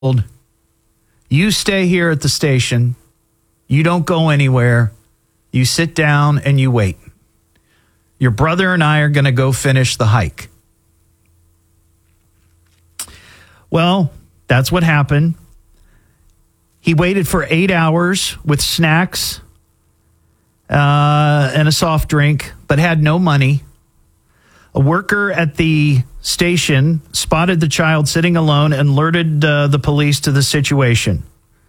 You stay here at the station. You don't go anywhere. You sit down and you wait. Your brother and I are going to go finish the hike. Well, that's what happened. He waited for 8 hours with snacks and a soft drink, but had no money. A worker at the station spotted the child sitting alone and alerted the police to the situation.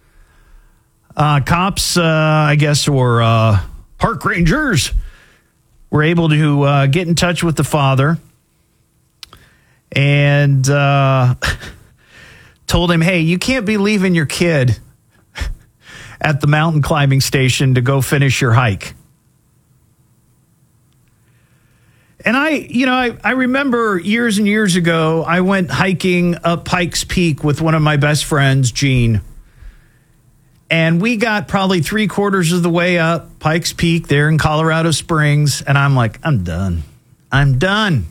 Cops, I guess, or park rangers, were able to get in touch with the father and told him, hey, you can't be leaving your kid at the mountain climbing station to go finish your hike. And I remember years and years ago, I went hiking up Pikes Peak with one of my best friends, Gene. And we got probably 3/4 of the way up Pikes Peak there in Colorado Springs. And I'm like, I'm done. And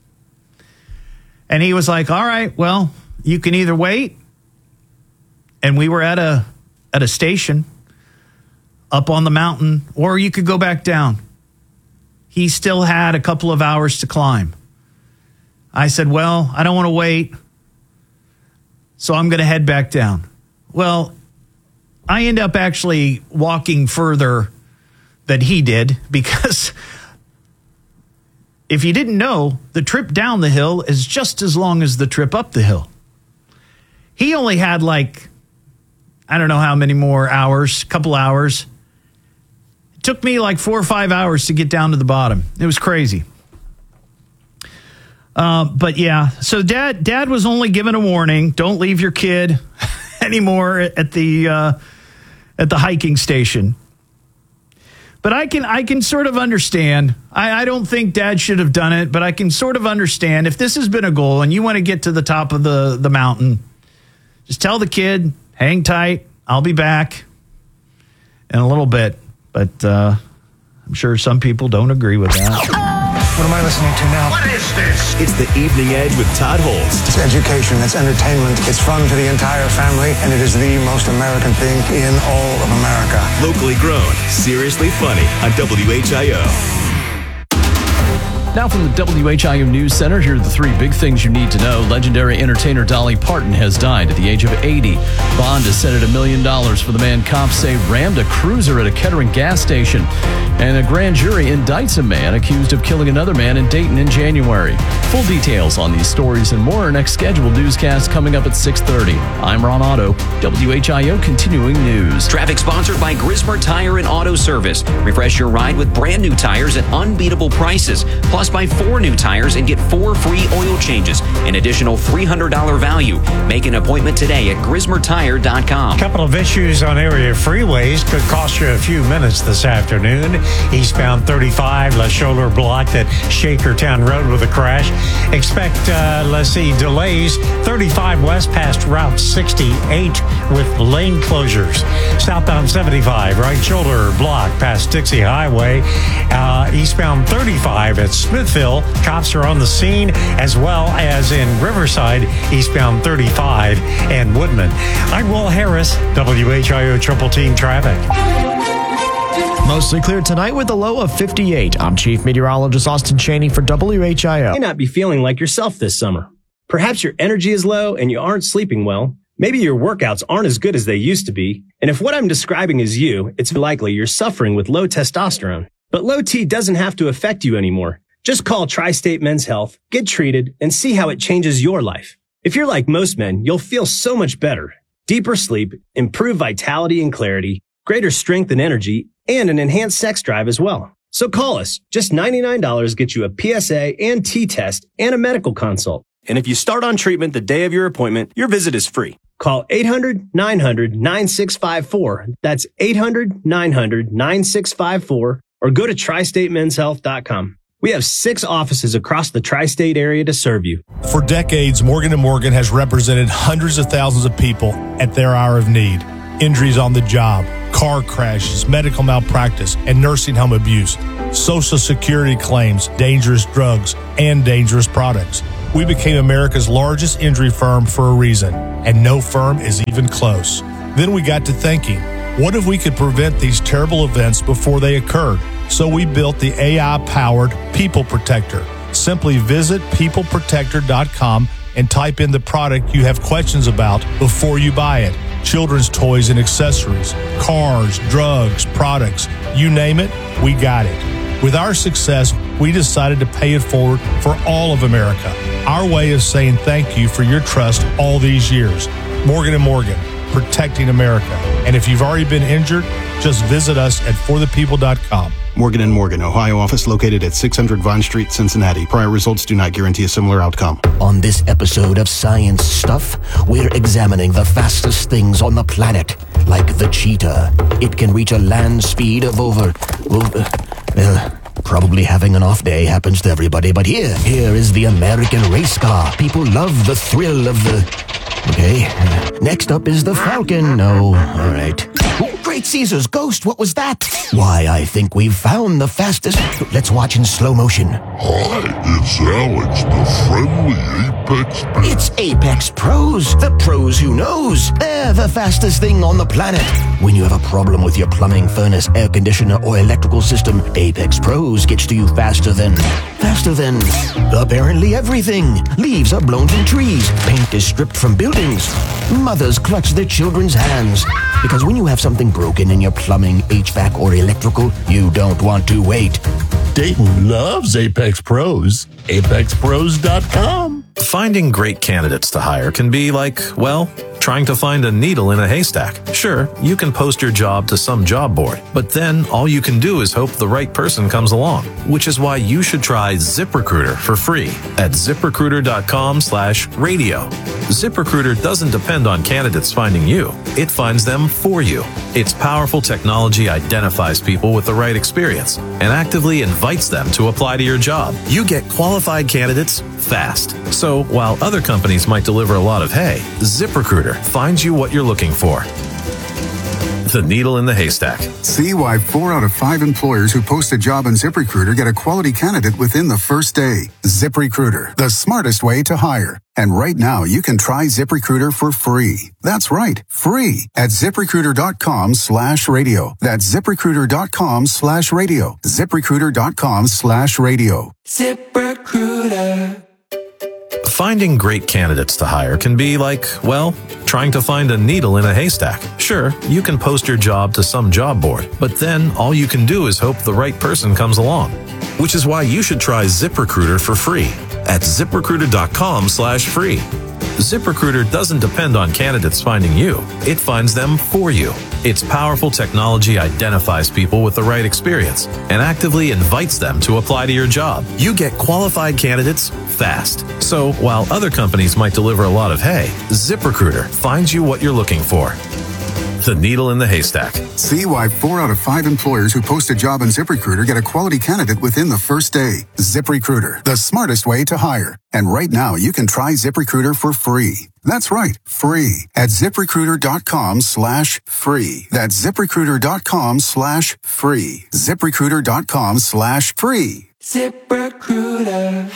he was like, all right, well, you can either wait. And we were at a station up on the mountain, or you could go back down. He still had a couple of hours to climb. I said, well, I don't want to wait, so I'm going to head back down. Well, I end up actually walking further than he did, because if you didn't know, the trip down the hill is just as long as the trip up the hill. He only had I don't know how many more hours, couple hours. It took me 4 or 5 hours to get down to the bottom. It was crazy. But yeah, so dad was only given a warning. Don't leave your kid anymore at the hiking station. But I can sort of understand. I don't think dad should have done it, but I can sort of understand if this has been a goal and you want to get to the top of the mountain, just tell the kid, hang tight, I'll be back in a little bit. But I'm sure some people don't agree with that. What am I listening to now? What is this? It's the Evening Edge with Todd Holst. It's education, it's entertainment, it's fun for the entire family, and it is the most American thing in all of America. Locally grown, seriously funny on WHIO. Now from the WHIO News Center, here are the three big things you need to know. Legendary entertainer Dolly Parton has died at the age of 80. Bond is set at $1 million for the man cops say rammed a cruiser at a Kettering gas station. And a grand jury indicts a man accused of killing another man in Dayton in January. Full details on these stories and more. Our next scheduled newscast coming up at 6:30. I'm Ron Otto, WHIO Continuing News. Traffic sponsored by Grismer Tire and Auto Service. Refresh your ride with brand new tires at unbeatable prices. Plus, buy 4 new tires and get 4 free oil changes. An additional $300 value. Make an appointment today at GrismerTire.com. A couple of issues on area freeways could cost you a few minutes this afternoon. Eastbound 35, La Shoulder blocked at Shakertown Road with a crash. Expect, delays. 35 west past Route 68 with lane closures. Southbound 75, right shoulder blocked past Dixie Highway. Eastbound 35 at Smithville, cops are on the scene, as well as in Riverside, eastbound 35 and Woodman. I'm Will Harris, WHIO Triple Team Traffic. Mostly clear tonight with a low of 58. I'm Chief Meteorologist Austin Chaney for WHIO. You may not be feeling like yourself this summer. Perhaps your energy is low and you aren't sleeping well. Maybe your workouts aren't as good as they used to be. And if what I'm describing is you, it's likely you're suffering with low testosterone. But low T doesn't have to affect you anymore. Just call Tri-State Men's Health, get treated, and see how it changes your life. If you're like most men, you'll feel so much better. Deeper sleep, improved vitality and clarity, greater strength and energy, and an enhanced sex drive as well. So call us. Just $99 gets you a PSA and T-test and a medical consult. And if you start on treatment the day of your appointment, your visit is free. Call 800-900-9654. That's 800-900-9654. Or go to TriStateMen'sHealth.com. We have 6 offices across the tri-state area to serve you. For decades, Morgan & Morgan has represented hundreds of thousands of people at their hour of need. Injuries on the job, car crashes, medical malpractice, and nursing home abuse, Social Security claims, dangerous drugs, and dangerous products. We became America's largest injury firm for a reason, and no firm is even close. Then we got to thinking, what if we could prevent these terrible events before they occurred? So we built the AI-powered People Protector. Simply visit peopleprotector.com and type in the product you have questions about before you buy it. Children's toys and accessories, cars, drugs, products, you name it, we got it. With our success, we decided to pay it forward for all of America. Our way of saying thank you for your trust all these years. Morgan & Morgan, protecting America. And if you've already been injured, just visit us at forthepeople.com. Morgan & Morgan, Ohio office located at 600 Vine Street, Cincinnati. Prior results do not guarantee a similar outcome. On this episode of Science Stuff, we're examining the fastest things on the planet, like the cheetah. It can reach a land speed of probably having an off day happens to everybody, but here is the American race car. People love the thrill of the... Okay, next up is the Falcon. No, all right. Oh, Great Caesar's ghost, what was that? Why, I think we've found the fastest... Let's watch in slow motion. Hi, it's Alex, the friendly Apex Pro. It's Apex Pros, the pros who knows. They're the fastest thing on the planet. When you have a problem with your plumbing, furnace, air conditioner, or electrical system, Apex Pros gets to you faster than apparently everything. Leaves are blown from trees. Paint is stripped from buildings. Mothers clutch their children's hands. Because when you have something broken in your plumbing, HVAC, or electrical, you don't want to wait. Dayton loves Apex Pros. ApexPros.com. Finding great candidates to hire can be like, well, trying to find a needle in a haystack. Sure, you can post your job to some job board, but then all you can do is hope the right person comes along, which is why you should try ZipRecruiter for free at ZipRecruiter.com/radio. ZipRecruiter doesn't depend on candidates finding you. It finds them for you. Its powerful technology identifies people with the right experience and actively invites them to apply to your job. You get qualified candidates fast. So while other companies might deliver a lot of hay, ZipRecruiter finds you what you're looking for. The needle in the haystack. See why 4 out of 5 employers who post a job on ZipRecruiter get a quality candidate within the first day. ZipRecruiter, the smartest way to hire. And right now, you can try ZipRecruiter for free. That's right, free at ZipRecruiter.com/radio. That's ZipRecruiter.com/radio. ZipRecruiter.com/radio. ZipRecruiter. Finding great candidates to hire can be like, well, trying to find a needle in a haystack. Sure, you can post your job to some job board, but then all you can do is hope the right person comes along. Which is why you should try ZipRecruiter for free at ZipRecruiter.com/free. ZipRecruiter doesn't depend on candidates finding you. It finds them for you. Its powerful technology identifies people with the right experience and actively invites them to apply to your job. You get qualified candidates fast. So while other companies might deliver a lot of hay, ZipRecruiter finds you what you're looking for. The needle in the haystack. See why 4 out of 5 employers who post a job on ZipRecruiter get a quality candidate within the first day. ZipRecruiter, the smartest way to hire. And right now, you can try ZipRecruiter for free. That's right, free at ZipRecruiter.com/free. That's ZipRecruiter.com/free. ZipRecruiter.com/free. ZipRecruiter.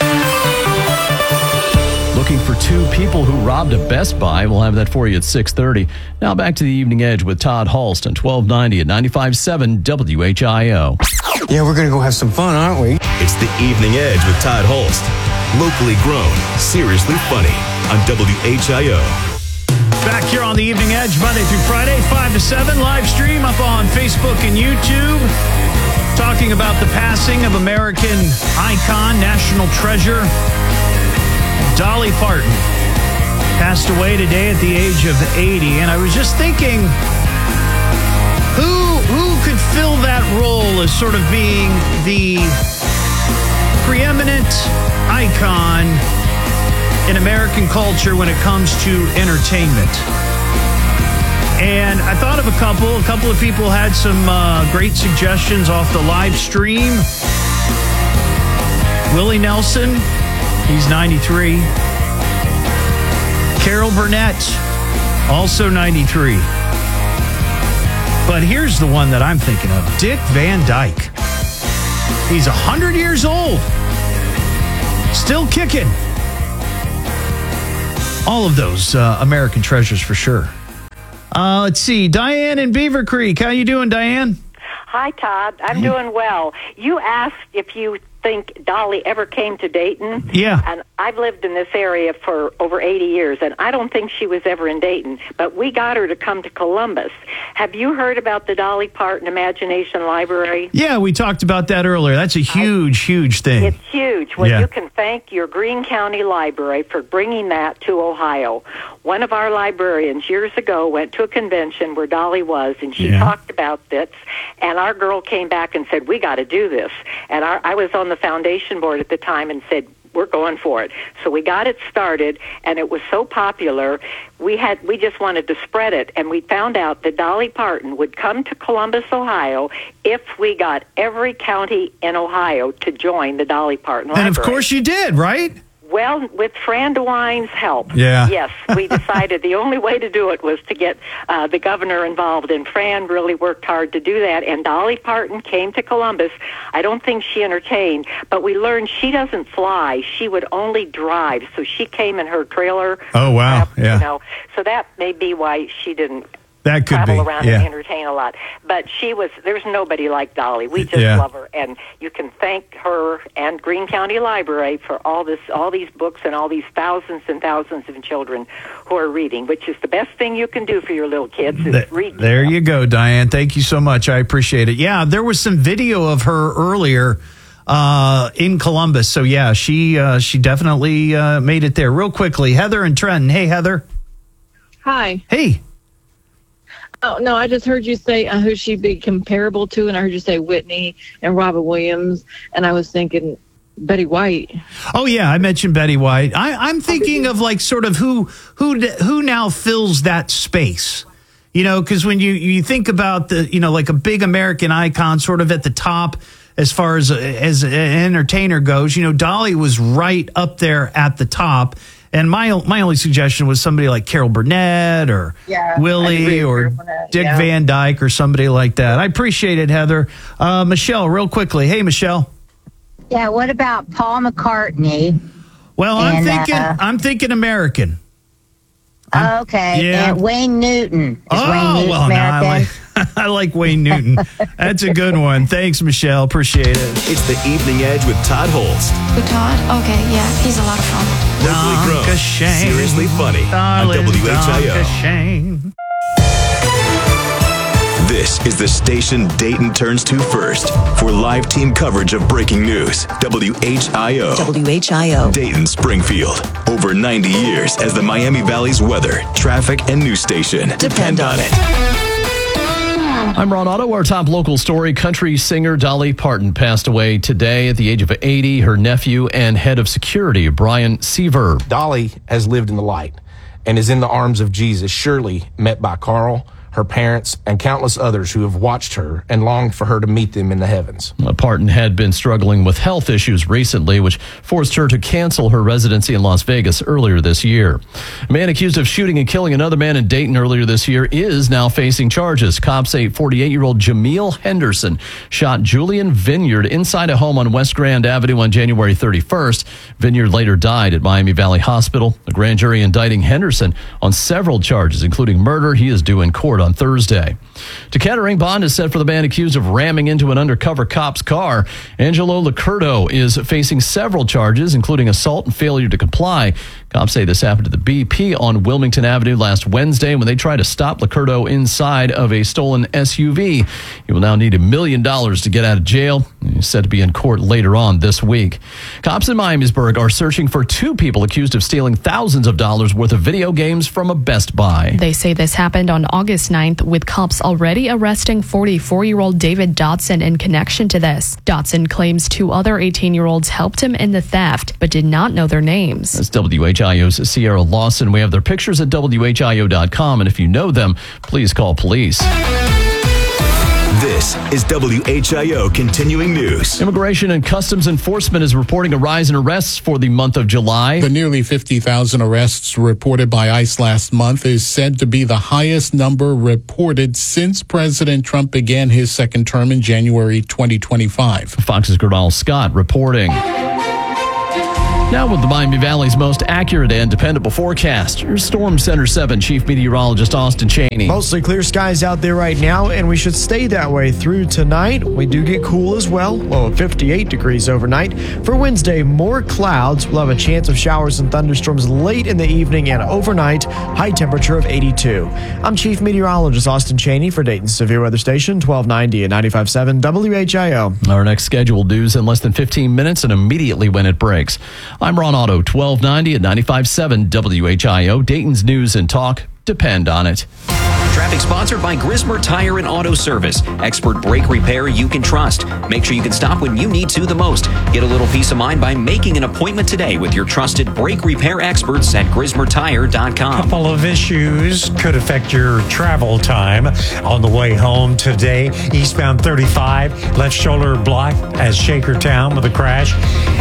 Looking for 2 people who robbed a Best Buy. We'll have that for you at 6:30. Now back to the Evening Edge with Todd Hulst on 1290 at 95.7 WHIO. Yeah, we're going to go have some fun, aren't we? It's the Evening Edge with Todd Hulst. Locally grown, seriously funny on WHIO. Back here on the Evening Edge, Monday through Friday, 5 to 7, live stream up on Facebook and YouTube. Talking about the passing of American icon, national treasure, Dolly Parton. Passed away today at the age of 80. And I was just thinking, who could fill that role as sort of being the preeminent icon in American culture when it comes to entertainment? And I thought of a couple of people had some great suggestions off the live stream. Willie Nelson, he's 93. Carol Burnett, also 93. But here's the one that I'm thinking of, Dick Van Dyke. He's 100 years old, still kicking. All of those American treasures for sure. Let's see. Diane in Beaver Creek. How you doing, Diane? Hi, Todd. I'm doing well. You asked if you think Dolly ever came to Dayton. Yeah. And I've lived in this area for over 80 years, and I don't think she was ever in Dayton, but we got her to come to Columbus. Have you heard about the Dolly Parton Imagination Library? Yeah, we talked about that earlier. That's a huge, huge thing. It's huge. Well, Yeah. you can thank your Greene County Library for bringing that to Ohio. One of our librarians years ago went to a convention where Dolly was, and she talked about this, and our girl came back and said, we got to do this. And I was on the foundation board at the time and said, we're going for it. So we got it started, and it was so popular, we just wanted to spread it, and we found out that Dolly Parton would come to Columbus, Ohio, if we got every county in Ohio to join the Dolly Parton Library. And of course you did, right? Well, with Fran DeWine's help, Yeah. yes, we decided the only way to do it was to get the governor involved, and Fran really worked hard to do that, and Dolly Parton came to Columbus. I don't think she entertained, but we learned she doesn't fly. She would only drive, so she came in her trailer. Oh, wow, yeah. You know, so that may be why she didn't That could travel be, around yeah. and entertain a lot. But there's nobody like Dolly. We just Yeah. love her. And you can thank her and Greene County Library for all these books and all these thousands and thousands of children who are reading, which is the best thing you can do for your little kids is read. There you go, Diane. Thank you so much. I appreciate it. Yeah, there was some video of her earlier in Columbus. So, yeah, she definitely made it there. Real quickly, Heather and Trenton. Hey, Heather. Hi. Hey. Oh, no, I just heard you say who she'd be comparable to, and I heard you say Whitney and Robin Williams, and I was thinking Betty White. Oh, yeah, I mentioned Betty White. I'm thinking of like sort of who now fills that space. You know, because when you think about like a big American icon sort of at the top as far as an entertainer goes, Dolly was right up there at the top. And my only suggestion was somebody like Carol Burnett or Willie or Dick Van Dyke or somebody like that. I appreciate it, Heather. Michelle, real quickly. Hey, Michelle. Yeah, what about Paul McCartney? Well, I'm thinking American. Okay. Yeah. And Wayne Newton. Is Wayne Newton well, American? I like Wayne Newton. That's a good one. Thanks, Michelle. Appreciate it. It's the Evening Edge with Todd Holst. Who, Todd? Okay, yeah, he's a lot of fun. Locally grown, seriously funny on WHIO. This is the station Dayton turns to first for live team coverage of breaking news. WHIO. WHIO. Dayton, Springfield. Over 90 years as the Miami Valley's weather, traffic, and news station. Depend on it. I'm Ron Otto. Our top local story, country singer Dolly Parton passed away today at the age of 80. Her nephew and head of security, Brian Seaver. Dolly has lived in the light and is in the arms of Jesus, surely met by Carl, her parents, and countless others who have watched her and longed for her to meet them in the heavens. Parton had been struggling with health issues recently, which forced her to cancel her residency in Las Vegas earlier this year. A man accused of shooting and killing another man in Dayton earlier this year is now facing charges. Cops say 48-year-old Jameel Henderson shot Julian Vineyard inside a home on West Grand Avenue on January 31st. Vineyard later died at Miami Valley Hospital. The grand jury indicting Henderson on several charges, including murder. He is due in court on Thursday. To Kettering, bond is set for the man accused of ramming into an undercover cop's car. Angelo Licurdo is facing several charges, including assault and failure to comply. Cops say this happened to the BP on Wilmington Avenue last Wednesday when they tried to stop Licurdo inside of a stolen SUV. He will now need $1 million to get out of jail. He's set to be in court later on this week. Cops in Miamisburg are searching for 2 people accused of stealing thousands of dollars worth of video games from a Best Buy. They say this happened on August 9th, with cops already arresting 44-year-old David Dotson in connection to this. Dotson claims 2 other 18-year-olds helped him in the theft, but did not know their names. That's WHIO's Sierra Lawson. We have their pictures at WHIO.com, and if you know them, please call police. This is WHIO Continuing News. Immigration and Customs Enforcement is reporting a rise in arrests for the month of July. The nearly 50,000 arrests reported by ICE last month is said to be the highest number reported since President Trump began his second term in January 2025. Fox's Gerdal Scott reporting. Now with the Miami Valley's most accurate and dependable forecast, your Storm Center 7 Chief Meteorologist Austin Cheney. Mostly clear skies out there right now, and we should stay that way through tonight. We do get cool as well, low of 58 degrees overnight. For Wednesday, more clouds. We'll have a chance of showers and thunderstorms late in the evening and overnight, high temperature of 82. I'm Chief Meteorologist Austin Cheney for Dayton's Severe Weather Station, 1290 and 95.7 WHIO. Our next scheduled news in less than 15 minutes and immediately when it breaks. I'm Ron Otto, 1290 and 95.7 WHIO. Dayton's News and Talk. Depend on it. Traffic sponsored by Grismer Tire and Auto Service. Expert brake repair you can trust. Make sure you can stop when you need to the most. Get a little peace of mind by making an appointment today with your trusted brake repair experts at GrismerTire.com. A couple of issues could affect your travel time on the way home today. Eastbound 35, left shoulder blocked at Shakertown with a crash.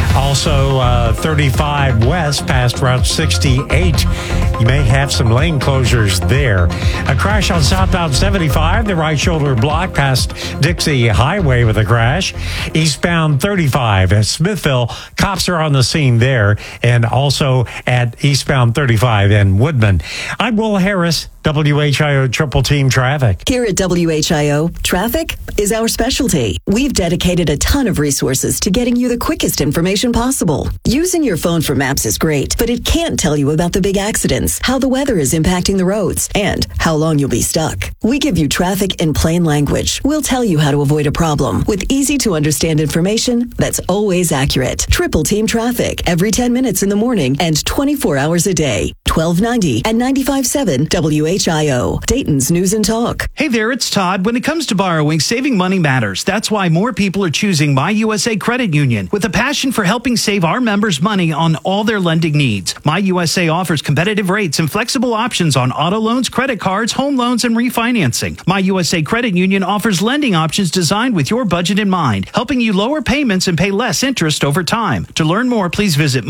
Also 35 west past Route 68. You may have some lane closures there. A crash on southbound 75, the right shoulder blocked past Dixie Highway with a crash. Eastbound 35 at Smithville, cops are on the scene there, and also at eastbound 35 in Woodman. I'm Will Harris, WHIO Triple Team Traffic. Here at WHIO, traffic is our specialty. We've dedicated a ton of resources to getting you the quickest information possible. Using your phone for maps is great, but it can't tell you about the big accidents, how the weather is impacting the roads, and how long you'll be stuck. We give you traffic in plain language. We'll tell you how to avoid a problem with easy-to-understand information that's always accurate. Triple Team Traffic every 10 minutes in the morning and 24 hours a day. 1290 and 95.7 WHIO. Dayton's News and Talk. Hey there, it's Todd. When it comes to borrowing, saving money matters. That's why more people are choosing My USA Credit Union. With a passion for helping save our members money on all their lending needs, My USA offers competitive rates and flexible options on auto loans, credit cards, home loans, and refinancing. My USA Credit Union offers lending options designed with your budget in mind, helping you lower payments and pay less interest over time. To learn more, please visit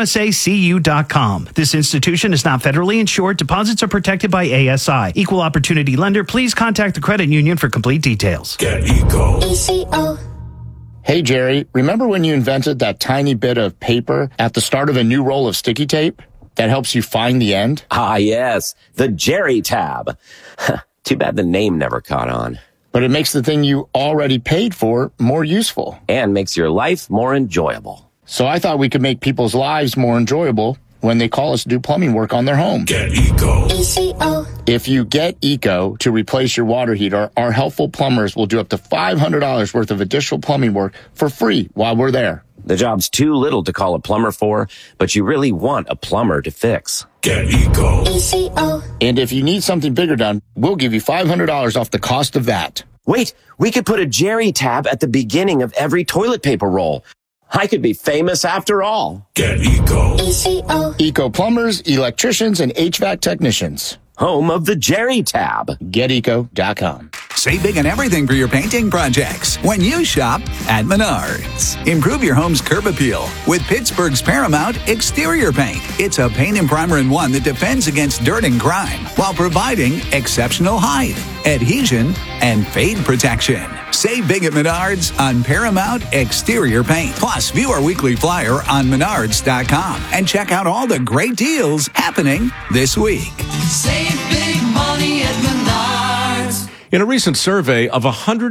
myusacu.com. This institution is not federally insured. Deposits are protected by ASI. Equal opportunity lender. Please contact the credit union for complete details. Get Eco. ECO. Hey, Jerry, remember when you invented that tiny bit of paper at the start of a new roll of sticky tape that helps you find the end? Ah, yes, the Jerry tab. Too bad the name never caught on. But it makes the thing you already paid for more useful. And makes your life more enjoyable. So I thought we could make people's lives more enjoyable when they call us to do plumbing work on their home. Get Eco. ECO. If you get Eco to replace your water heater, our helpful plumbers will do up to $500 worth of additional plumbing work for free while we're there. The job's too little to call a plumber for, but you really want a plumber to fix. Get Eco. ECO. And if you need something bigger done, we'll give you $500 off the cost of that. Wait, we could put a Jerry tab at the beginning of every toilet paper roll. I could be famous after all. Get Eco. ECO. Eco plumbers, electricians, and HVAC technicians. Home of the Jerry tab. GetEco.com. Save big on everything for your painting projects when you shop at Menards. Improve your home's curb appeal with Pittsburgh's Paramount Exterior Paint. It's a paint and primer in one that defends against dirt and grime while providing exceptional height, adhesion, and fade protection. Save big at Menards on Paramount Exterior Paint. Plus, view our weekly flyer on Menards.com and check out all the great deals happening this week. Save big money at Menards. In a recent survey of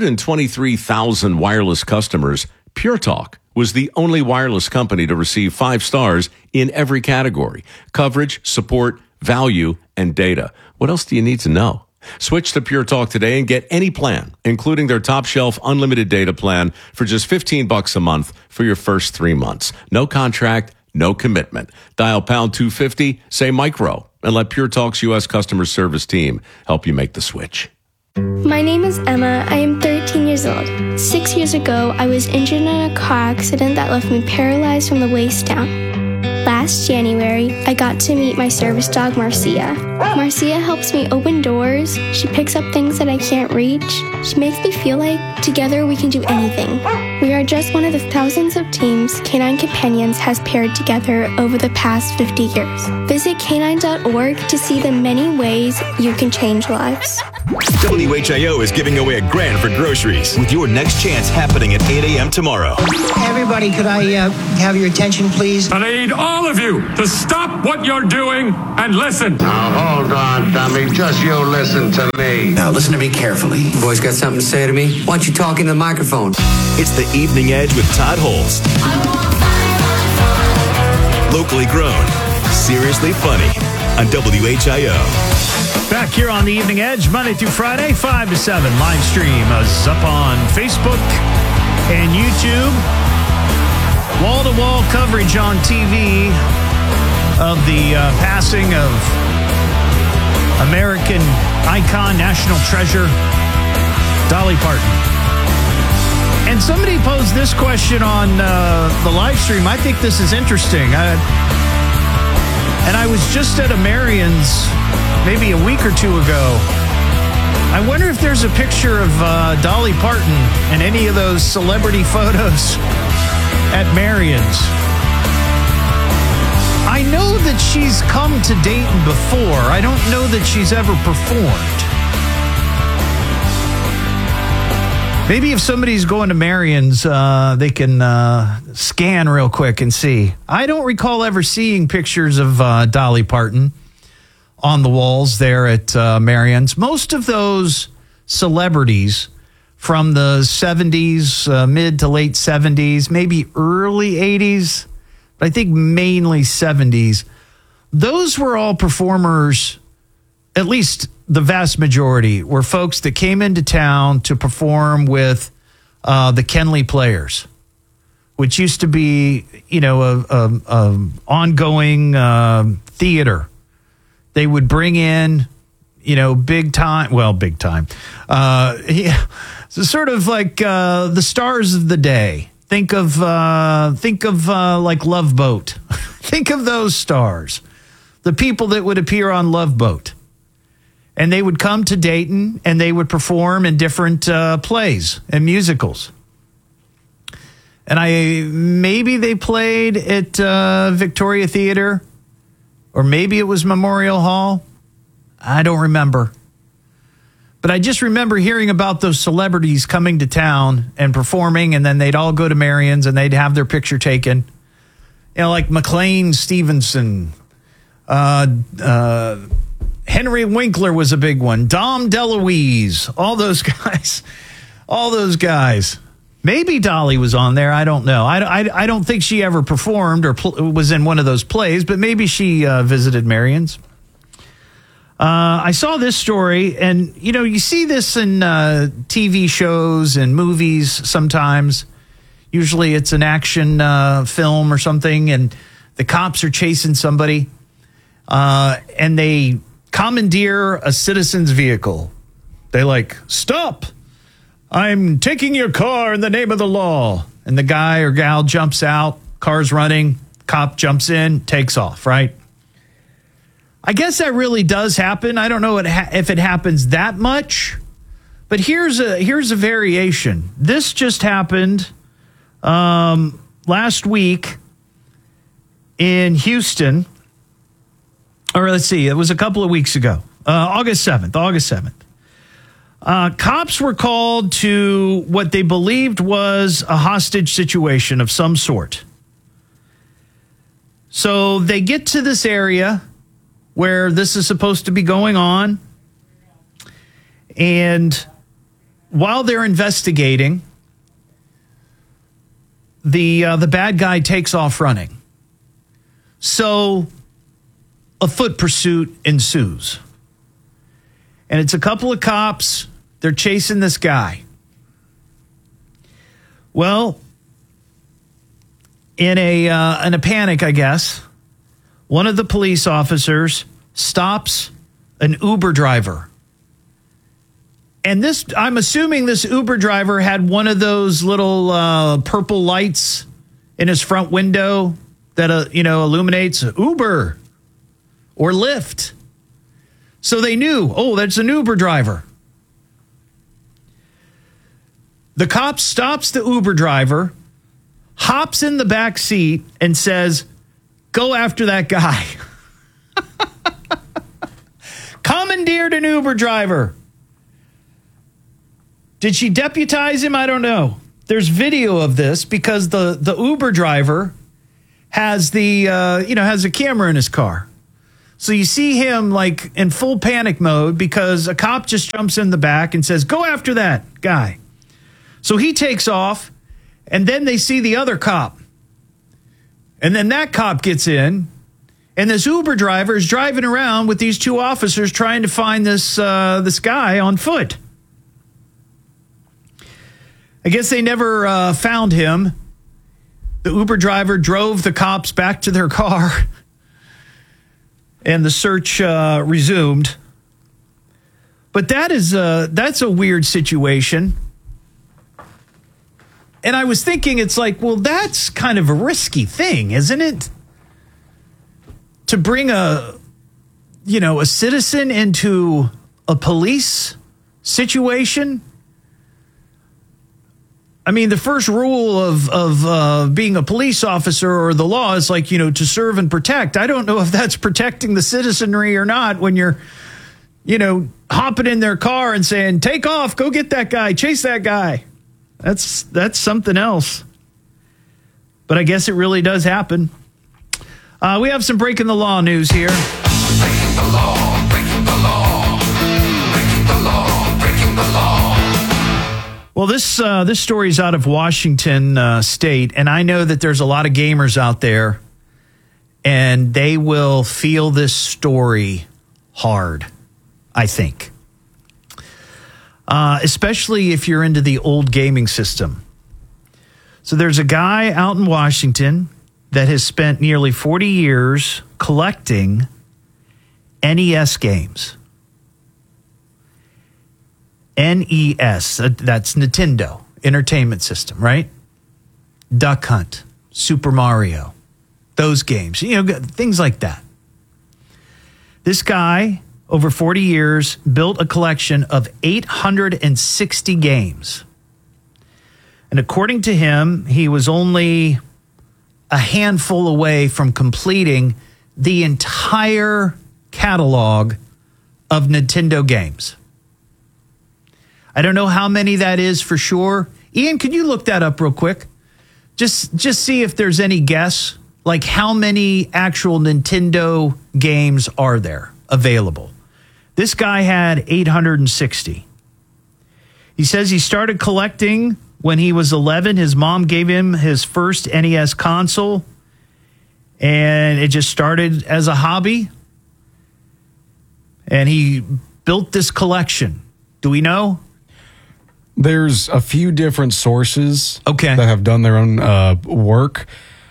123,000 wireless customers, Pure Talk was the only wireless company to receive 5 stars in every category: coverage, support, value, and data. What else do you need to know? Switch to Pure Talk today and get any plan, including their top shelf unlimited data plan for just $15 a month for your first 3 months. No contract, no commitment. Dial pound 250, say micro, and let Pure Talk's U.S. customer service team help you make the switch. My name is Emma. I am 13 years old. 6 years ago, I was injured in a car accident that left me paralyzed from the waist down. Last past January, I got to meet my service dog, Marcia. Marcia helps me open doors. She picks up things that I can't reach. She makes me feel like together we can do anything. We are just one of the thousands of teams Canine Companions has paired together over the past 50 years. Visit canine.org to see the many ways you can change lives. WHIO is giving away $1,000 for groceries with your next chance happening at 8 a.m. tomorrow. Everybody, could I have your attention, please? And I need all of you to stop what you're doing and listen. Now, hold on, dummy. Just you listen to me. Now, listen to me carefully. You boys got something to say to me? Why don't you talk into the microphone? It's the Evening Edge with Todd Holst. Locally grown, seriously funny on WHIO. Back here on the Evening Edge, Monday through Friday, 5 to 7. Live stream us up on Facebook and YouTube. Wall-to-wall coverage on TV of the passing of American icon, national treasure, Dolly Parton. And somebody posed this question on the live stream. I think this is interesting. And I was just at a Marion's maybe a week or two ago. I wonder if there's a picture of Dolly Parton in any of those celebrity photos at Marion's. I know that she's come to Dayton before. I don't know that she's ever performed. Maybe if somebody's going to Marion's, they can scan real quick and see. I don't recall ever seeing pictures of Dolly Parton on the walls there at Marion's. Most of those celebrities from the 70s, mid to late 70s, maybe early 80s, but I think mainly 70s, those were all performers, at least the vast majority, were folks that came into town to perform with the Kenley Players, which used to be, a ongoing theater. They would bring in, big time. So sort of like the stars of the day. Think of like Love Boat. Think of those stars, the people that would appear on Love Boat, and they would come to Dayton and they would perform in different plays and musicals. And maybe they played at Victoria Theater. Or maybe it was Memorial Hall. I don't remember. But I just remember hearing about those celebrities coming to town and performing, and then they'd all go to Marion's and they'd have their picture taken. Like McLean Stevenson. Henry Winkler was a big one. Dom DeLuise. All those guys. Maybe Dolly was on there. I don't know. I don't think she ever performed or was in one of those plays, but maybe she visited Marion's. I saw this story, and, you see this in TV shows and movies sometimes. Usually it's an action film or something, and the cops are chasing somebody, and they commandeer a citizen's vehicle. They stop. I'm taking your car in the name of the law. And the guy or gal jumps out, car's running, cop jumps in, takes off, right? I guess that really does happen. I don't know if it happens that much, but here's a variation. This just happened last week in Houston, or let's see, it was a couple of weeks ago, August 7th. Cops were called to what they believed was a hostage situation of some sort. So they get to this area where this is supposed to be going on. And while they're investigating, the bad guy takes off running. So a foot pursuit ensues. And it's a couple of cops. They're chasing this guy. Well, in a panic, I guess, one of the police officers stops an Uber driver. And I'm assuming this Uber driver had one of those little purple lights in his front window that illuminates Uber or Lyft. So they knew, oh, that's an Uber driver. The cop stops the Uber driver, hops in the back seat, and says, go after that guy. Commandeered an Uber driver. Did she deputize him? I don't know. There's video of this because the Uber driver has has a camera in his car. So you see him like in full panic mode because a cop just jumps in the back and says, go after that guy. So he takes off, and then they see the other cop. And then that cop gets in, and this Uber driver is driving around with these two officers trying to find this guy on foot. I guess they never found him. The Uber driver drove the cops back to their car, and the search resumed. But that's a weird situation. And I was thinking, it's like, well, that's kind of a risky thing, isn't it? To bring a citizen into a police situation. I mean, the first rule of being a police officer or the law is like, to serve and protect. I don't know if that's protecting the citizenry or not when you're, hopping in their car and saying, take off, go get that guy, chase that guy. That's something else. But I guess it really does happen. We have some breaking the law news here. Breaking the law, breaking the law, breaking the law, breaking the law. Well, this story is out of Washington State, and I know that there's a lot of gamers out there, and they will feel this story hard, I think. Especially if you're into the old gaming system. So there's a guy out in Washington that has spent nearly 40 years collecting NES games. NES, that's Nintendo Entertainment System, right? Duck Hunt, Super Mario, those games, things like that. This guy, over 40 years, built a collection of 860 games. And according to him, he was only a handful away from completing the entire catalog of Nintendo games. I don't know how many that is for sure. Ian, could you look that up real quick? Just see if there's any guess, like how many actual Nintendo games are there available. This guy had 860. He says he started collecting when he was 11. His mom gave him his first NES console, and it just started as a hobby. And he built this collection. Do we know? There's a few different sources that have done their own work.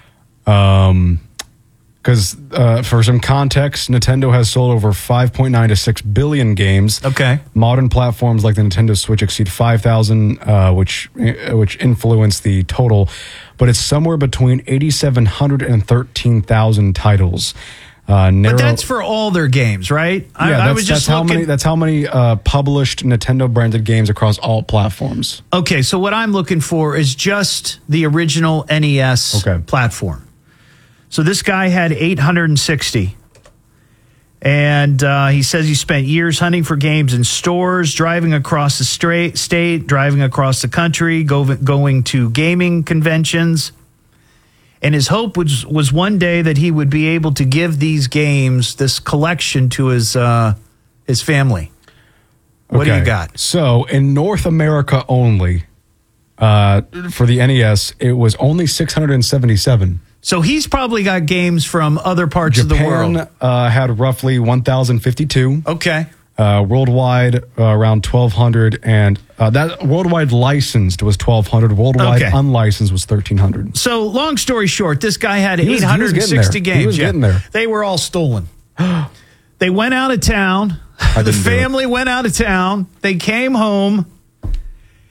Because for some context, Nintendo has sold over 5.9 to 6 billion games. Okay. Modern platforms like the Nintendo Switch exceed 5,000, which influence the total. But it's somewhere between 8,700 and 13,000 titles. But that's for all their games, right? Yeah, that's how many published Nintendo branded games across all platforms. Okay, so what I'm looking for is just the original NES platform. So this guy had 860. And he says he spent years hunting for games in stores, driving across the state, driving across the country, going to gaming conventions. And his hope was one day that he would be able to give these games, this collection, to his family. What do you got? So in North America only, for the NES, it was only 677. So he's probably got games from other parts of the world. Japan had roughly 1,052. Okay. Worldwide, around 1,200. And that worldwide licensed was 1,200. Worldwide unlicensed was 1,300. So long story short, this guy had 860 games. He was getting there. They were all stolen. They went out of town. The family went out of town. They came home.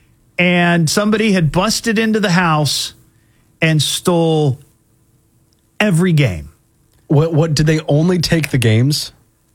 And somebody had busted into the house and stole every game. What did they only take the games?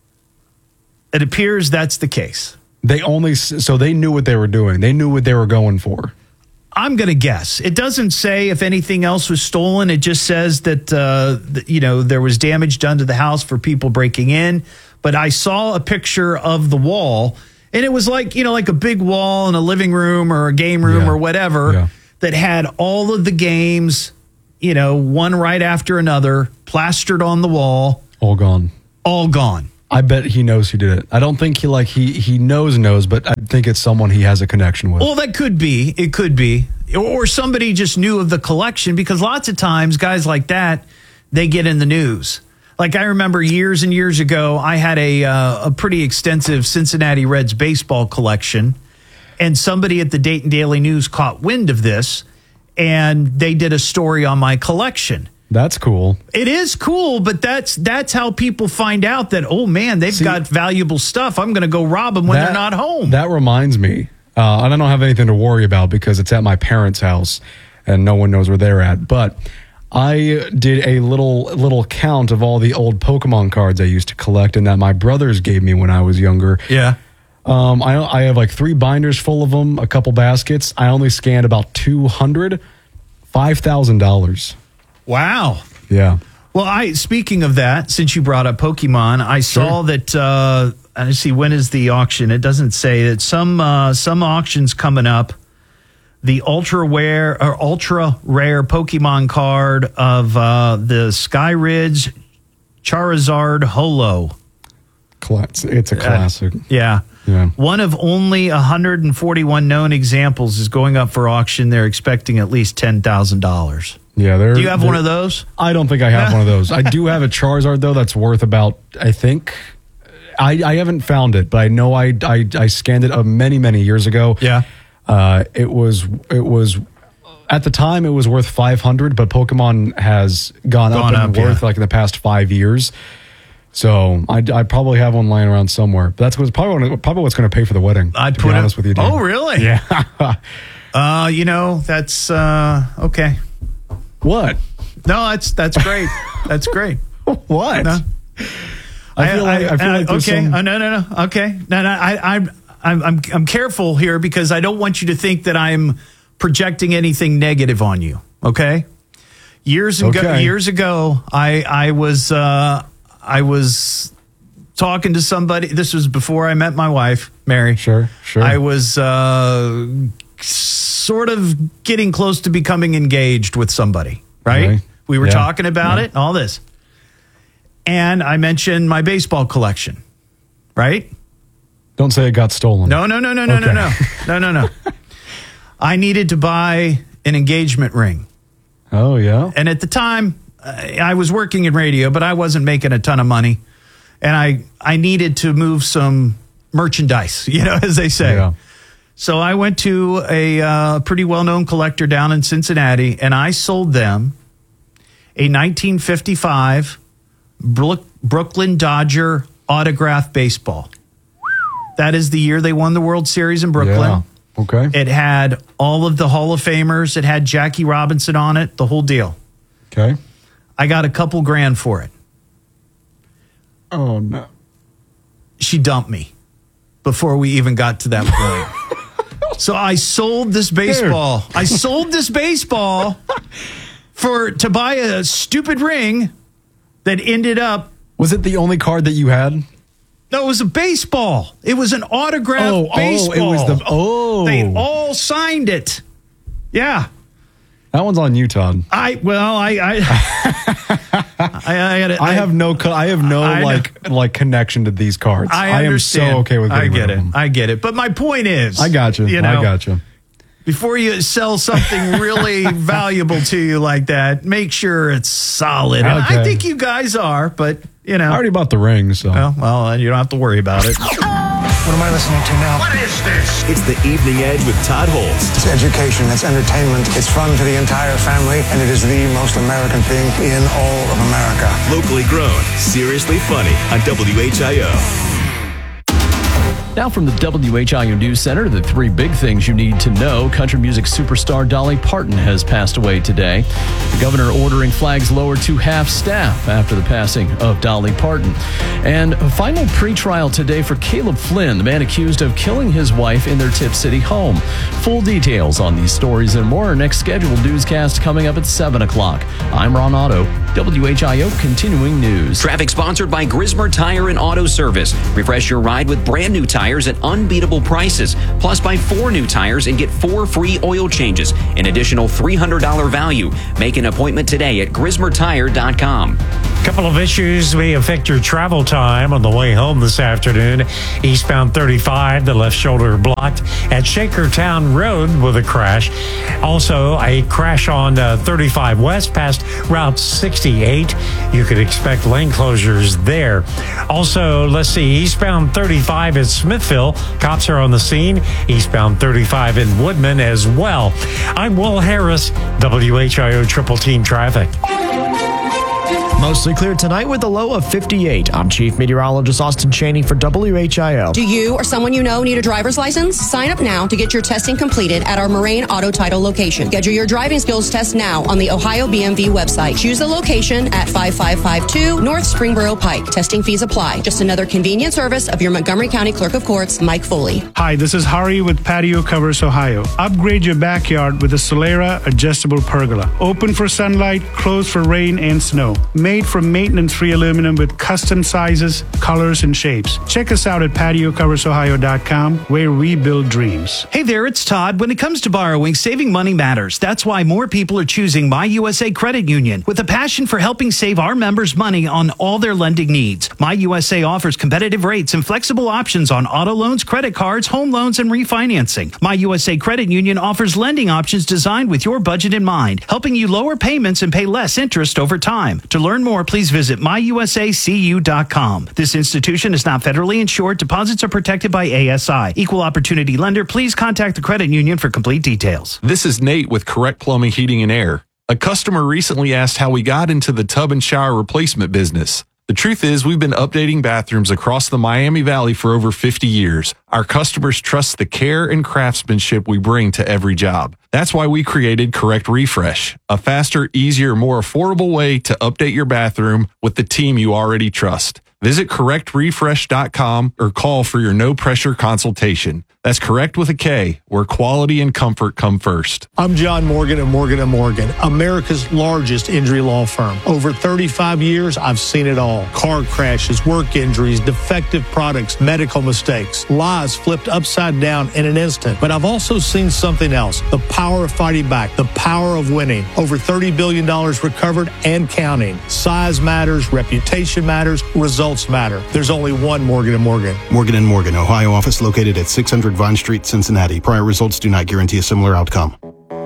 It appears that's the case. So they knew what they were doing. They knew what they were going for. I'm going to guess. It doesn't say if anything else was stolen. It just says that, there was damage done to the house for people breaking in. But I saw a picture of the wall, and it was like a big wall in a living room or a game room or whatever that had all of the games, one right after another, plastered on the wall. All gone. All gone. I bet he knows who did it. I don't think he knows, but I think it's someone he has a connection with. Well, that could be. It could be. Or somebody just knew of the collection, because lots of times guys like that, they get in the news. Like I remember years and years ago, I had a pretty extensive Cincinnati Reds baseball collection, and somebody at the Dayton Daily News caught wind of this, and they did a story on my collection. That's cool. It is cool, but that's how people find out that, oh, man, they've got valuable stuff. I'm going to go rob them when they're not home. That reminds me. I don't have anything to worry about because it's at my parents' house and no one knows where they're at. But I did a little count of all the old Pokemon cards I used to collect and that my brothers gave me when I was younger. Yeah. I have like 3 binders full of them, a couple baskets. I only scanned about 200, $5,000. Wow. Yeah. Well, speaking of that, since you brought up Pokemon, I saw that, let's see, when is the auction? It doesn't say that some auctions coming up. The ultra rare Pokemon card of the Skyridge Charizard Holo. It's a classic. Yeah. One of only 141 known examples is going up for auction. They're expecting at least $10,000. Yeah, do you have one of those? I don't think I have one of those. I do have a Charizard though that's worth about, I think, I haven't found it, but I know I scanned it many years ago. Yeah, it was at the time it was worth $500, but Pokemon has gone up in worth like in the past 5 years. So I probably have one lying around somewhere. But that's probably what's going to pay for the wedding. I'd be honest with you, dude. Oh, really? Yeah. That's okay. What? No, that's great. That's great. What? No. I feel like there's okay. some... No. Okay. No. I'm careful here because I don't want you to think that I'm projecting anything negative on you. Okay. Years ago, I was talking to somebody. This was before I met my wife, Mary. Sure. I was sort of getting close to becoming engaged with somebody, right? Really? We were talking about it and all this. And I mentioned my baseball collection, right? Don't say it got stolen. No. I needed to buy an engagement ring. Oh, yeah? And at the time, I was working in radio, but I wasn't making a ton of money. And I needed to move some merchandise, as they say. Yeah. So I went to a pretty well-known collector down in Cincinnati, and I sold them a 1955 Brooklyn Dodger autograph baseball. That is the year they won the World Series in Brooklyn. Yeah. Okay. It had all of the Hall of Famers. It had Jackie Robinson on it, the whole deal. Okay. I got a couple grand for it. Oh, no. She dumped me before we even got to that point. So I sold this baseball. Dude. I sold this baseball to buy a stupid ring that ended up... Was it the only card that you had? No, it was a baseball. It was an autographed baseball. It was They all signed it. Yeah. That one's on you, Todd. I have no connection to these cards. I understand. I am so okay with getting rid of them. I get it. But my point is, I got you. I got you. Before you sell something really valuable to you like that, make sure it's solid. Okay. And I think you guys are, but I already bought the ring, so well, you don't have to worry about it. What am I listening to now? What is this? It's the Evening Edge with Todd Holst. It's education, it's entertainment, it's fun for the entire family, and it is the most American thing in all of America. Locally grown, seriously funny on WHIO. Now from the WHIO News Center, the three big things you need to know. Country music superstar Dolly Parton has passed away today. The governor ordering flags lowered to half staff after the passing of Dolly Parton. And a final pretrial today for Caleb Flynn, the man accused of killing his wife in their Tip City home. Full details on these stories and more. Our next scheduled newscast coming up at 7 o'clock. I'm Ron Otto, WHIO Continuing News. Traffic sponsored by Grismer Tire and Auto Service. Refresh your ride with brand new tires at unbeatable prices. Plus, buy 4 new tires and get 4 free oil changes. An additional $300 value. Make an appointment today at GrismerTire.com. Couple of issues may affect your travel time on the way home this afternoon. Eastbound 35, the left shoulder blocked at Shakertown Road with a crash. Also, a crash on 35 West past Route 68. You could expect lane closures there. Also, let's see, eastbound 35 at Smithville. Cops are on the scene. Eastbound 35 in Woodman as well. I'm Will Harris, WHIO Triple Team Traffic. Mostly clear tonight with a low of 58. I'm Chief Meteorologist Austin Chaney for WHIO. Do you or someone you know need a driver's license? Sign up now to get your testing completed at our Moraine Auto Title location. Schedule your driving skills test now on the Ohio BMV website. Choose the location at 5552 North Springboro Pike. Testing fees apply. Just another convenient service of your Montgomery County Clerk of Courts, Mike Foley. Hi, this is Hari with Patio Covers Ohio. Upgrade your backyard with a Solera adjustable pergola. Open for sunlight, closed for rain and snow. Made from maintenance-free aluminum with custom sizes, colors, and shapes. Check us out at patiocoversohio.com, where we build dreams. Hey there, it's Todd. When it comes to borrowing, saving money matters. That's why more people are choosing My USA Credit Union with a passion for helping save our members money on all their lending needs. My USA offers competitive rates and flexible options on auto loans, credit cards, home loans, and refinancing. My USA Credit Union offers lending options designed with your budget in mind, helping you lower payments and pay less interest over time. To learn more, please visit myusacu.com. This institution is not federally insured. Deposits are protected by ASI. Equal opportunity lender. Please contact the credit union for complete details. This is Nate with Correct Plumbing, Heating, and Air. A customer recently asked how we got into the tub and shower replacement business. The truth is, we've been updating bathrooms across the Miami Valley for over 50 years. Our customers trust the care and craftsmanship we bring to every job. That's why we created Correct Refresh, a faster, easier, more affordable way to update your bathroom with the team you already trust. Visit correctrefresh.com or call for your no-pressure consultation. That's Correct with a K, where quality and comfort come first. I'm John Morgan of Morgan & Morgan, America's largest injury law firm. Over 35 years, I've seen it all. Car crashes, work injuries, defective products, medical mistakes, lives flipped upside down in an instant. But I've also seen something else, the power of fighting back, the power of winning. Over $30 billion recovered and counting. Size matters, reputation matters, results matter. There's only one Morgan & Morgan. Morgan & Morgan, Ohio office located at 600 Vine Street, Cincinnati. Prior results do not guarantee a similar outcome.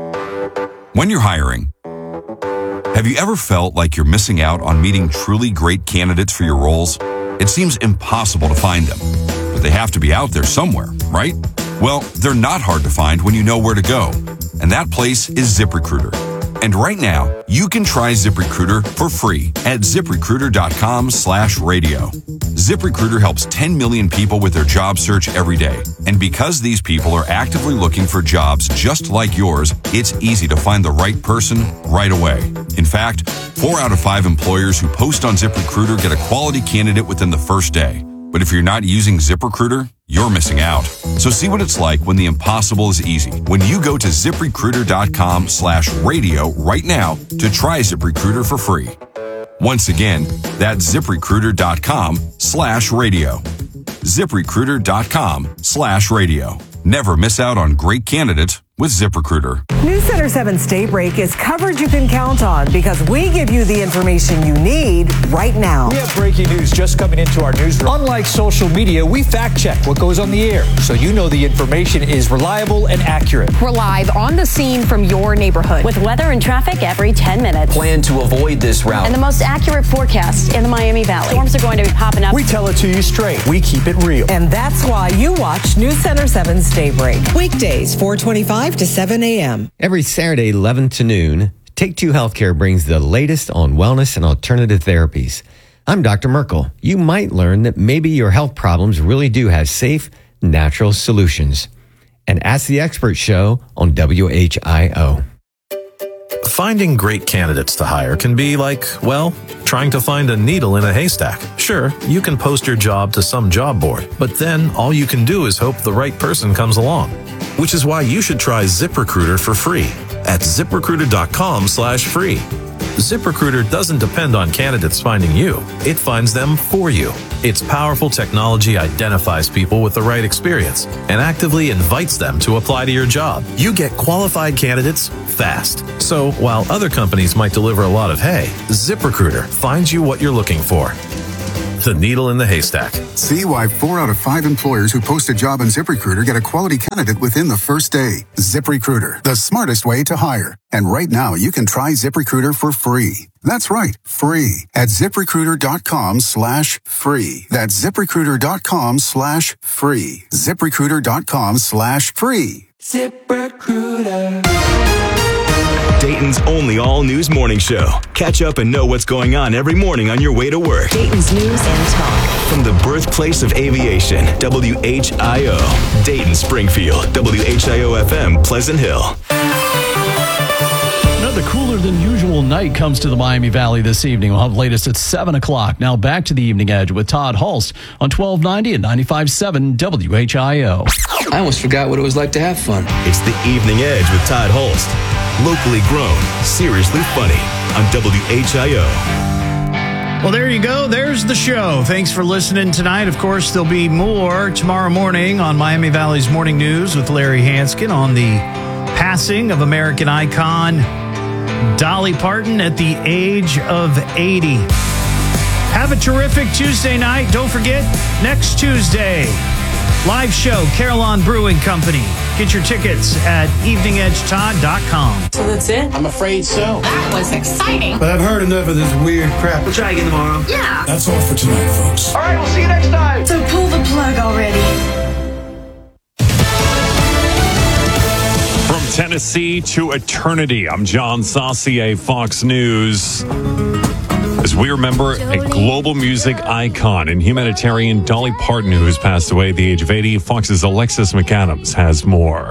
When you're hiring, have you ever felt like you're missing out on meeting truly great candidates for your roles? It seems impossible to find them, but they have to be out there somewhere, right? Well, they're not hard to find when you know where to go, and that place is ZipRecruiter. And right now, you can try ZipRecruiter for free at ZipRecruiter.com/radio. ZipRecruiter helps 10 million people with their job search every day. And because these people are actively looking for jobs just like yours, it's easy to find the right person right away. In fact, 4 out of 5 employers who post on ZipRecruiter get a quality candidate within the first day. But if you're not using ZipRecruiter, you're missing out. So see what it's like when the impossible is easy. When you go to ZipRecruiter.com/radio right now to try ZipRecruiter for free. Once again, that's ZipRecruiter.com/radio. ZipRecruiter.com/radio. Never miss out on great candidates with ZipRecruiter. News Center 7's Daybreak is coverage you can count on because we give you the information you need right now. We have breaking news just coming into our newsroom. Unlike social media, we fact check what goes on the air so you know the information is reliable and accurate. We're live on the scene from your neighborhood with weather and traffic every 10 minutes. Plan to avoid this route. And the most accurate forecast in the Miami Valley. Storms are going to be popping up. We tell it to you straight. We keep it real. And that's why you watch News Center 7's Daybreak. Weekdays, 4:25 to 7 a.m. Every Saturday, 11 to noon, Take Two Healthcare brings the latest on wellness and alternative therapies. I'm Dr. Merkel. You might learn that maybe your health problems really do have safe, natural solutions. And Ask the Expert show on WHIO. Finding great candidates to hire can be like, well, trying to find a needle in a haystack. Sure, you can post your job to some job board, but then all you can do is hope the right person comes along. Which is why you should try ZipRecruiter for free at ZipRecruiter.com/free. ZipRecruiter doesn't depend on candidates finding you. It finds them for you. Its powerful technology identifies people with the right experience and actively invites them to apply to your job. You get qualified candidates fast. So while other companies might deliver a lot of hay, ZipRecruiter finds you what you're looking for. The needle in the haystack. See why 4 out of 5 employers who post a job on ZipRecruiter get a quality candidate within the first day. ZipRecruiter, the smartest way to hire. And right now, you can try ZipRecruiter for free. That's right, free at ZipRecruiter.com/free. That's ZipRecruiter.com/free. ZipRecruiter.com/free. ZipRecruiter. Dayton's only all-news morning show. Catch up and know what's going on every morning on your way to work. Dayton's News and Talk. From the birthplace of aviation, WHIO. Dayton, Springfield, WHIO-FM, Pleasant Hill. Another cooler than usual night comes to the Miami Valley this evening. We'll have the latest at 7 o'clock. Now back to the Evening Edge with Todd Hulst on 1290 and 95.7 WHIO. I almost forgot what it was like to have fun. It's the Evening Edge with Todd Hulst. Locally grown, seriously funny on WHIO. Well, there you go. There's the show. Thanks for listening tonight. Of course, there'll be more tomorrow morning on Miami Valley's Morning News with Larry Hanskin on the passing of American icon Dolly Parton at the age of 80. Have a terrific Tuesday night. Don't forget, next Tuesday, live show, Carillon Brewing Company. Get your tickets at eveningedgetodd.com. So that's it? I'm afraid so. That was exciting. But I've heard enough of this weird crap. We'll try again tomorrow. Yeah. That's all for tonight, folks. All right, we'll see you next time. So pull the plug already. From Tennessee to eternity, I'm John Saucier, Fox News. As we remember a global music icon and humanitarian Dolly Parton, who has passed away at the age of 80, Fox's Alexis McAdams has more.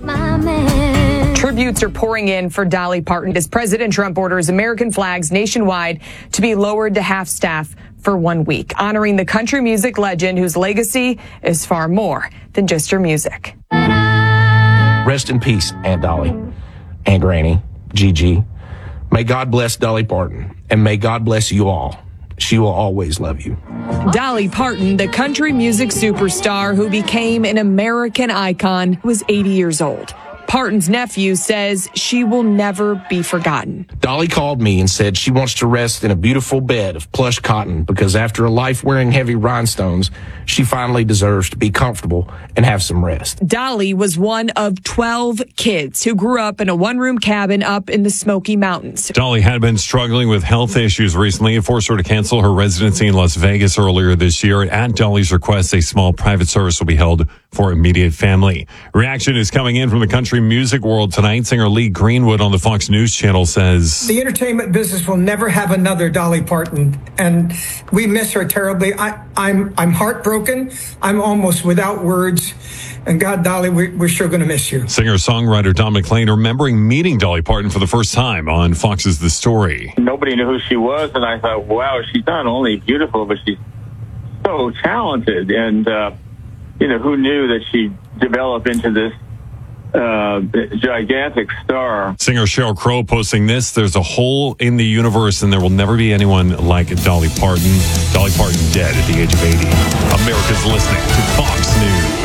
Tributes are pouring in for Dolly Parton as President Trump orders American flags nationwide to be lowered to half-staff for 1 week, honoring the country music legend whose legacy is far more than just her music. Rest in peace, Aunt Dolly, Aunt Granny, Gigi. May God bless Dolly Parton, and may God bless you all. She will always love you. Dolly Parton, the country music superstar who became an American icon, was 80 years old. Parton's nephew says she will never be forgotten. Dolly called me and said she wants to rest in a beautiful bed of plush cotton because after a life wearing heavy rhinestones, she finally deserves to be comfortable and have some rest. Dolly was one of 12 kids who grew up in a one-room cabin up in the Smoky Mountains. Dolly had been struggling with health issues recently. It forced her to cancel her residency in Las Vegas earlier this year. At Dolly's request, a small private service will be held for immediate family. Reaction is coming in from the country music world tonight. Singer Lee Greenwood on the Fox News Channel says, "The entertainment business will never have another Dolly Parton, and we miss her terribly. I'm heartbroken. I'm almost without words. And God, Dolly, we're sure going to miss you." Singer-songwriter Don McLean remembering meeting Dolly Parton for the first time on Fox's The Story. Nobody knew who she was, and I thought, wow, she's not only beautiful, but she's so talented. And, who knew that she'd develop into this gigantic star. Singer Sheryl Crow posting this: "There's a hole in the universe and there will never be anyone like Dolly Parton." Dolly Parton dead at the age of 80. America's listening to Fox News.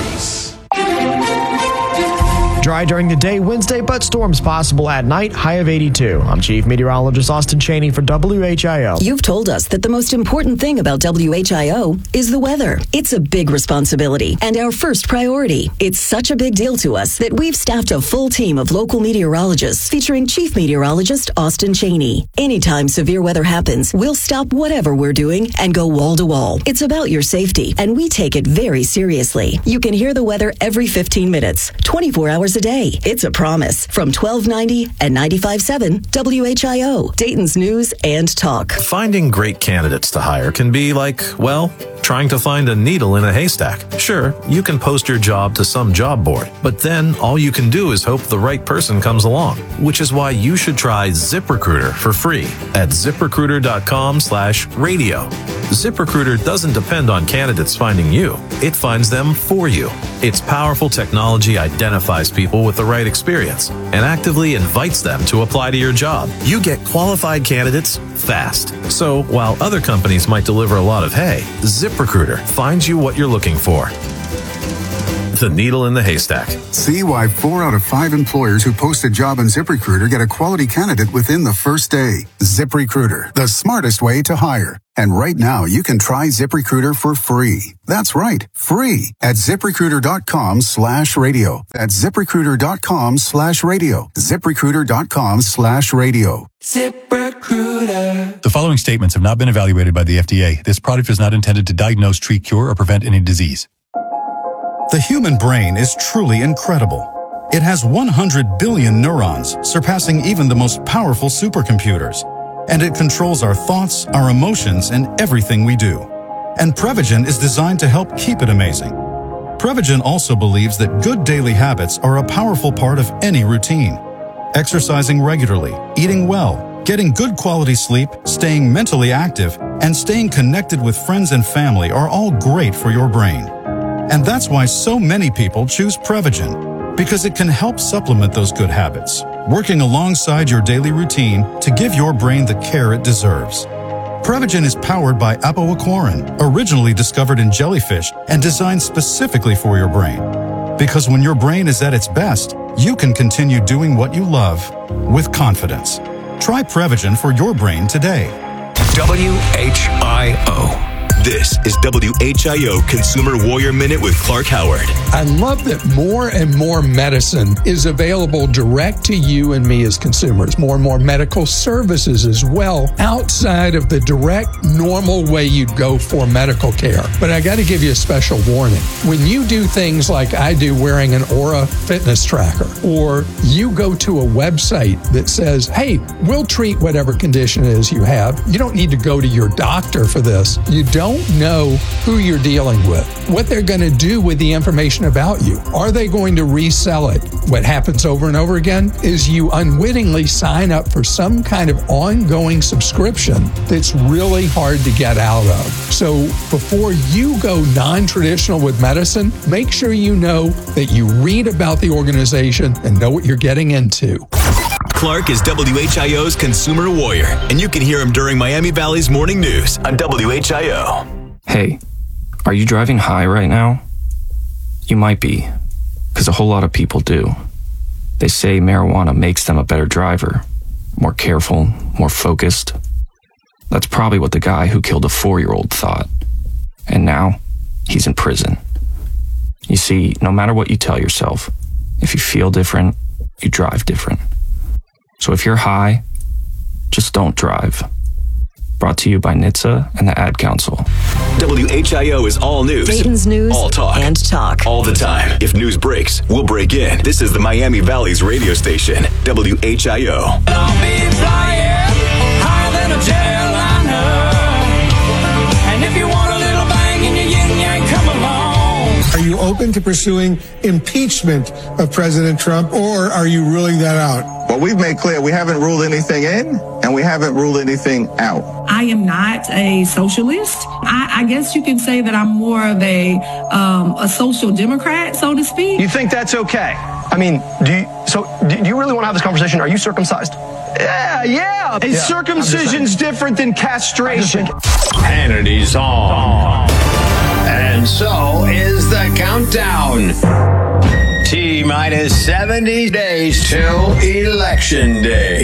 Dry during the day Wednesday, but storms possible at night, high of 82. I'm Chief Meteorologist Austin Cheney for WHIO. You've told us that the most important thing about WHIO is the weather. It's a big responsibility and our first priority. It's such a big deal to us that we've staffed a full team of local meteorologists featuring Chief Meteorologist Austin Cheney. Anytime severe weather happens, we'll stop whatever we're doing and go wall to wall. It's about your safety, and we take it very seriously. You can hear the weather every 15 minutes, 24 hours a today. It's a promise from 1290 and 95.7 WHIO, Dayton's News and Talk. Finding great candidates to hire can be like, well, trying to find a needle in a haystack. Sure, you can post your job to some job board, but then all you can do is hope the right person comes along, which is why you should try ZipRecruiter for free at ZipRecruiter.com/radio. ZipRecruiter doesn't depend on candidates finding you. It finds them for you. Its powerful technology identifies people with the right experience and actively invites them to apply to your job. You get qualified candidates fast. So while other companies might deliver a lot of hay, ZipRecruiter finds you what you're looking for. The needle in the haystack. See why 4 out of 5 employers who post a job on ZipRecruiter get a quality candidate within the first day. ZipRecruiter, the smartest way to hire. And right now, you can try ZipRecruiter for free. That's right, free at ZipRecruiter.com/radio. That's ZipRecruiter.com/radio. ZipRecruiter.com/radio. ZipRecruiter. The following statements have not been evaluated by the FDA. This product is not intended to diagnose, treat, cure, or prevent any disease. The human brain is truly incredible. It has 100 billion neurons, surpassing even the most powerful supercomputers. And it controls our thoughts, our emotions, and everything we do. And Prevagen is designed to help keep it amazing. Prevagen also believes that good daily habits are a powerful part of any routine. Exercising regularly, eating well, getting good quality sleep, staying mentally active, and staying connected with friends and family are all great for your brain. And that's why so many people choose Prevagen, because it can help supplement those good habits, working alongside your daily routine to give your brain the care it deserves. Prevagen is powered by apoaquarin, originally discovered in jellyfish and designed specifically for your brain. Because when your brain is at its best, you can continue doing what you love with confidence. Try Prevagen for your brain today. WHIO. This is WHIO Consumer Warrior Minute with Clark Howard. I love that more and more medicine is available direct to you and me as consumers. More and more medical services as well, outside of the direct, normal way you'd go for medical care. But I got to give you a special warning. When you do things like I do, wearing an Aura fitness tracker, or you go to a website that says, hey, we'll treat whatever condition it is you have. You don't need to go to your doctor for this. You don't know who you're dealing with, what they're going to do with the information about you. Are they going to resell it? What happens over and over again is you unwittingly sign up for some kind of ongoing subscription that's really hard to get out of. So before you go non-traditional with medicine, make sure you know that you read about the organization and know what you're getting into. Clark is WHIO's Consumer Warrior, and you can hear him during Miami Valley's Morning News on WHIO. Hey, are you driving high right now? You might be, because a whole lot of people do. They say marijuana makes them a better driver, more careful, more focused. That's probably what the guy who killed a 4-year-old thought. And now, he's in prison. You see, no matter what you tell yourself, if you feel different, you drive different. So if you're high, just don't drive. Brought to you by NHTSA and the Ad Council. WHIO is all news. Dayton's News all talk. And talk. All the time. If news breaks, we'll break in. This is the Miami Valley's radio station, WHIO. I'll be flying higher than a jetliner. And if you want a little bang in your yin-yang, come along. Are you open to pursuing impeachment of President Trump, or are you ruling that out? Well, we've made clear we haven't ruled anything in, and we haven't ruled anything out. I am not a socialist. I guess you can say that I'm more of a social democrat, so to speak. You think that's okay? I mean, do you really want to have this conversation? Are you circumcised? Yeah. Circumcision's different than castration. Hannity's on. And so is the countdown. T-minus 70 days till Election Day.